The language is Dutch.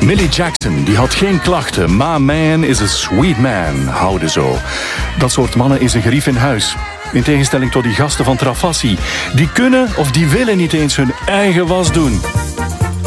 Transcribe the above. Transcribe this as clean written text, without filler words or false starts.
Millie Jackson, die had geen klachten. My man is a sweet man. Houden zo. Dat soort mannen is een gerief in huis. In tegenstelling tot die gasten van Travassi. Die kunnen of die willen niet eens hun eigen was doen.